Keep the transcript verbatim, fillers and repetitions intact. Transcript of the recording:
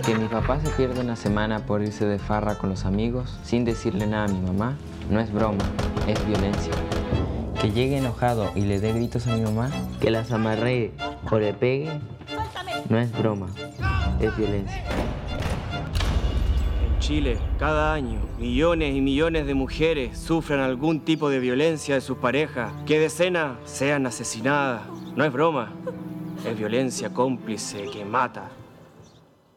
Que mi papá se pierda una semana por irse de farra con los amigos sin decirle nada a mi mamá no es broma, es violencia. Que llegue enojado y le dé gritos a mi mamá, que las amarree o le pegue, no es broma, es violencia. En Chile, cada año, millones y millones de mujeres sufren algún tipo de violencia de sus parejas. Que decenas sean asesinadas, no es broma, es violencia cómplice que mata.